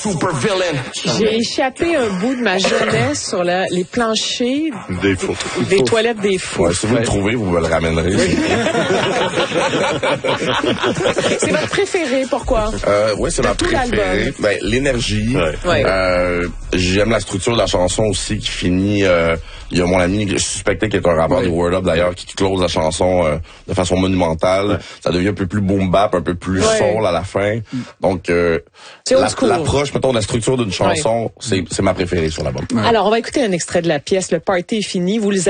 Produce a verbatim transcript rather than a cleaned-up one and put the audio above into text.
Super villain. J'ai échappé un bout de ma jeunesse sur la, les planchers Des fous. des, des toilettes des fous. Ouais, si vous le trouvez, vous me le ramènerez. C'est votre préféré, pourquoi? Euh, ouais, c'est De ma tout préférée. l'album. Ben, l'énergie. Ouais. Ouais. Euh, j'aime la structure de la chanson aussi qui finit. Euh, il y a mon ami que je suspectais qui est un rappeur Ouais. des Word Up d'ailleurs qui close la chanson euh, de façon monumentale. Ouais. Ça devient un peu plus boom bap, un peu plus Ouais. soul à la fin. Donc euh, C'est old la- school. l'approche, mettons, de la structure d'une chanson, c'est c'est ma préférée sur l'album. Alors, on va écouter un extrait de la pièce. Le party est fini. Vous les